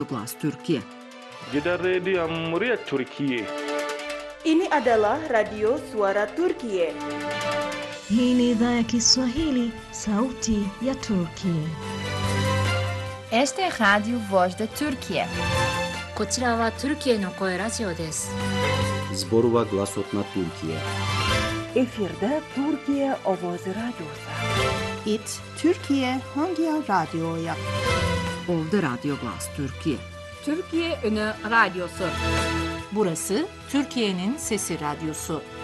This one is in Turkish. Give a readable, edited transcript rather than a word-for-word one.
Glas Türkiye. Gidan Rediyon Muryar Türkiye. Ini adalah Radio Suara Turkiye. Hii ni idhaa ya Kiswahili, sauti ya Turkiye. Este é Radio Voz da Turkiye. こちらはトルキエの声ラジオです。 Zborova Glasotna Türkiye. Efirde Türkiye Ovoz Radyosu. It Türkiye Hangi Radyo'ya? Ovda Radyo Glas Türkiye. Türkiye Ünü Radyosu. Burası Türkiye'nin Sesi Radyosu.